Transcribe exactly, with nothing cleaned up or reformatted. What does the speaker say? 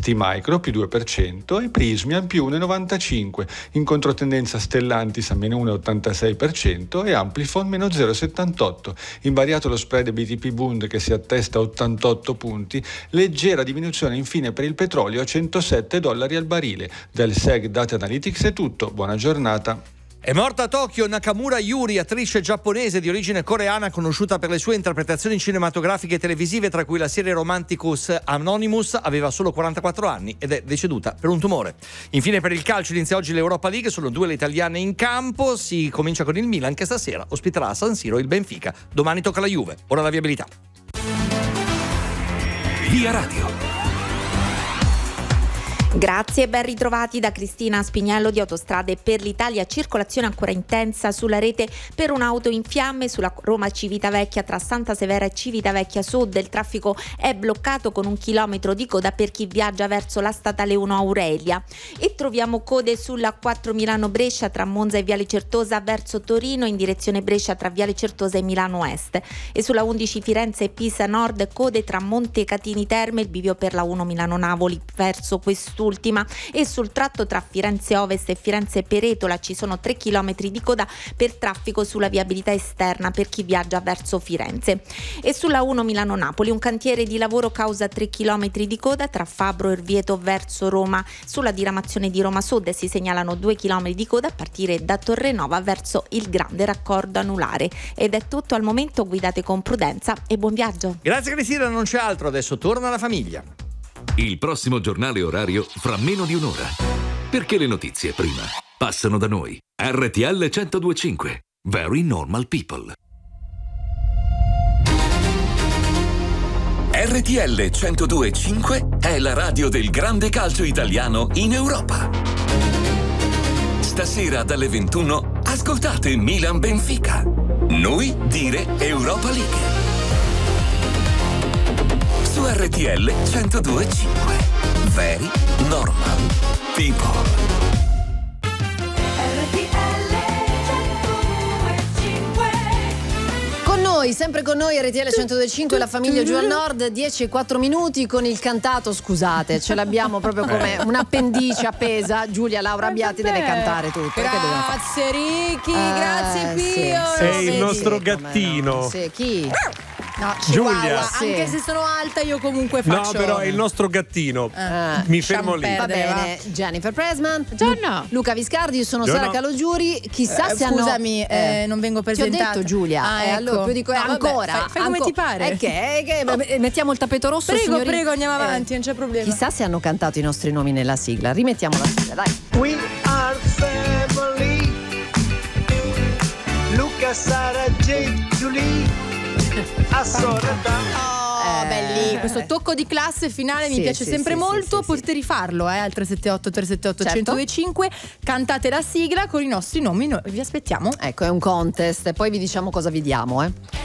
STMicro più due per cento e Prismian più uno virgola novantacinque, in controtendenza Stellantis a meno uno virgola ottantasei per cento e Amplifon meno zero virgola settantotto. Invariato lo spread B T P Bund che si attesta a ottantotto punti, leggera diminuzione infine per il petrolio a centosette dollari al barile. Del S E G Data Analytics è tutto, buona giornata. È morta a Tokyo Nakamura Yuri, attrice giapponese di origine coreana conosciuta per le sue interpretazioni cinematografiche e televisive, tra cui la serie Romanticus Anonymous. Aveva solo quarantaquattro anni ed è deceduta per un tumore. Infine per il calcio inizia oggi l'Europa League, sono due le italiane in campo. Si comincia con il Milan che stasera ospiterà a San Siro il Benfica. Domani tocca la Juve. Ora la viabilità. Via Radio. Grazie e ben ritrovati da Cristina Spiniello di Autostrade per l'Italia. Circolazione ancora intensa sulla rete per un'auto in fiamme sulla Roma Civitavecchia tra Santa Severa e Civitavecchia Sud. Il traffico è bloccato con un chilometro di coda per chi viaggia verso la statale uno Aurelia. E troviamo code sulla quattro Milano-Brescia tra Monza e Viale Certosa verso Torino in direzione Brescia tra Viale Certosa e Milano Est. E sulla undici Firenze e Pisa Nord code tra Montecatini Terme e il bivio per la uno Milano-Napoli verso quest'ultima. E sul tratto tra Firenze Ovest e Firenze Peretola ci sono tre chilometri di coda per traffico sulla viabilità esterna per chi viaggia verso Firenze. E sulla uno Milano-Napoli un cantiere di lavoro causa tre chilometri di coda tra Fabro e Orvieto verso Roma. Sulla diramazione di Roma Sud si segnalano due chilometri di coda a partire da Torrenova verso il grande raccordo anulare. Ed è tutto al momento, guidate con prudenza e buon viaggio. Grazie Cristina, non c'è altro, adesso torna la famiglia. Il prossimo giornale orario fra meno di un'ora. Perché le notizie prima passano da noi. R T L centodue e cinque. Very Normal People. R T L centodue e cinque è la radio del grande calcio italiano in Europa. Stasera dalle ventuno ascoltate Milan Benfica. Noi dire Europa League. Su R T L centodue e cinque. Very Normal People. R T L centodue e cinque. Con noi, sempre con noi R T L centodue e cinque, la famiglia giù al nord, dieci e quattro minuti con il cantato, scusate, ce l'abbiamo proprio come un'appendice appesa. Giulia Laura Abbiati deve cantare tutto. Grazie Ricky, Eh, grazie Pio. sì, Sei sì, il sì, nostro come gattino. no. Sì, chi? No, Giulia. Chihuahua, Sì. anche se sono alta io comunque No, faccio. però è il nostro gattino. Eh, Mi fermo lì. Va Perdere, bene, Jennifer Pressman, Buongiorno. Lu- Luca Viscardi, io sono Buongiorno. Sara Calogiuri. Chissà Eh, se hanno scusami, eh, non vengo Ti ho presentata. detto Giulia, Ah, eh, ecco. allora più dico No, vabbè, ancora. fai- fai come anco- ti pare. È che, è che vabbè, mettiamo il tappeto rosso. Prego, signori. prego, andiamo Eh, avanti, non c'è problema. Chissà se hanno cantato i nostri nomi nella sigla. Rimettiamo la sigla, dai. We are family. Luca, Sara, Jade, Julie. Assorata. Oh, Eh, belli, questo tocco di classe finale sì, mi piace sì, sempre sì, molto. sì, sì, Potete rifarlo eh, al tre sette otto tre sette otto Certo. uno zero due cinque. Cantate la sigla con i nostri nomi, noi vi aspettiamo. Ecco, è un contest e poi vi diciamo cosa vi diamo, eh.